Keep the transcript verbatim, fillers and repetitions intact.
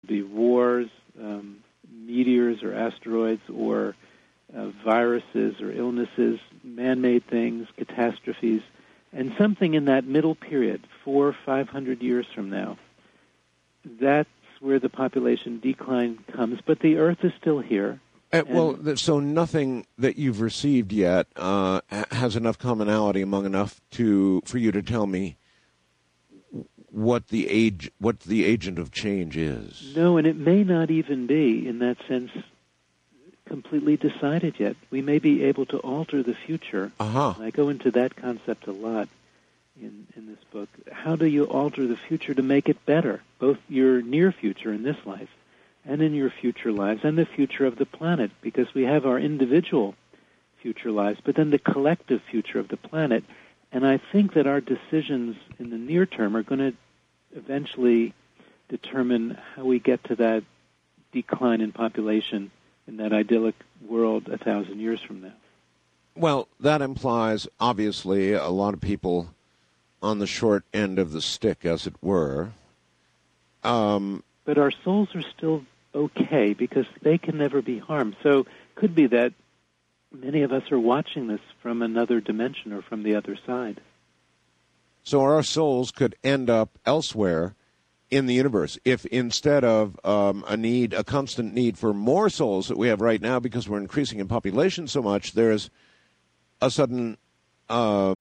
be wars, um, meteors or asteroids, or uh, viruses or illnesses, man-made things, catastrophes, and something in that middle period, four, five hundred years from now, that's where the population decline comes. But the Earth is still here. Uh, well, so nothing that you've received yet uh, has enough commonality among enough to for you to tell me what the age, what the agent of change is. No, and it may not even be, in that sense, completely decided yet. We may be able to alter the future. Uh-huh. And I go into that concept a lot in, in this book. How do you alter the future to make it better, both your near future in this life and in your future lives and the future of the planet? Because we have our individual future lives, but then the collective future of the planet. And I think that our decisions in the near term are going to eventually determine how we get to that decline in population in that idyllic world a thousand years from now. Well, that implies, obviously, a lot of people on the short end of the stick, as it were. Um, but our souls are still okay because they can never be harmed. So it could be that many of us are watching this from another dimension or from the other side. So our souls could end up elsewhere in the universe if instead of um, a need, a constant need for more souls that we have right now because we're increasing in population so much, there's a sudden uh,